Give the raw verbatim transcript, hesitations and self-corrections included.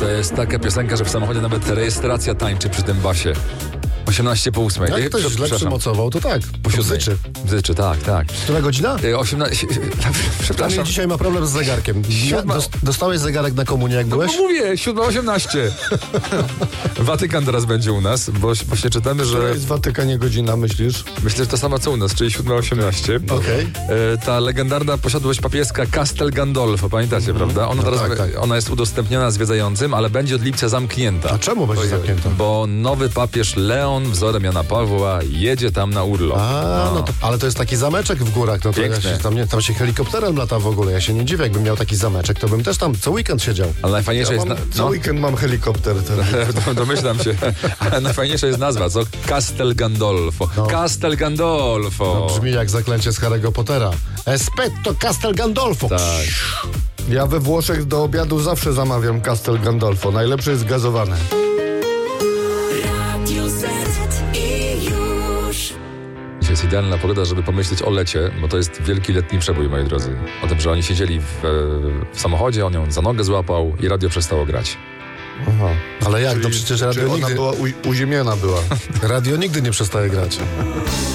To jest taka piosenka, że w samochodzie nawet rejestracja tańczy przy tym basie. osiemnaście po ósmej. Jak Ej, ktoś prze- źle przepraszam. przymocował, to tak. Po To siódmej. bzyczy. Bzyczy, tak, tak. Która godzina? Ej, osiemnaście... Przepraszam. Daniel dzisiaj ma problem z zegarkiem. Siódma- Dos- Dostałeś zegarek na komunię, jak No byłeś? mówię, siódma osiemnaście. Watykan teraz będzie u nas, bo właśnie czytamy, To że... jest w Watykanie godzina, myślisz? Myślę, że to samo co u nas, czyli siódma osiemnaście. Okej. E, Ta legendarna posiadłość papieska Castel Gandolfo, pamiętacie, prawda? Ona, No teraz, tak, tak. ona jest udostępniona zwiedzającym, ale będzie od lipca zamknięta. A czemu będzie zamknięta? Bo nowy papież Leon, wzorem Jana Pawła, jedzie tam na urlop. A, no to, ale to jest taki zameczek w górach, no to ja Piękne. się, tam, nie, tam się helikopterem lata w ogóle. Ja się nie dziwię, jakbym miał taki zameczek, to bym też tam co weekend siedział. Ale najfajniejsze Ja jest... mam, Na... co No, weekend mam helikopter. Ten. domyślam się. Ale najfajniejsza jest nazwa, co? Castel Gandolfo. No. Castel Gandolfo. Brzmi jak zaklęcie z Harry'ego Pottera. Espetto Castel Gandolfo. Tak. Ja we Włoszech do obiadu zawsze zamawiam Castel Gandolfo. Najlepsze jest gazowane. Radio Z i już. Dzisiaj jest idealna pogoda, żeby pomyśleć o lecie, bo to jest wielki letni przebój, moi drodzy. O tym, że oni siedzieli w, w samochodzie, on ją za nogę złapał i radio przestało grać. Aha. Ale jak? No Czyli- przecież czy radio ona nigdy, była u, uziemiona była. radio nigdy nie przestaje grać.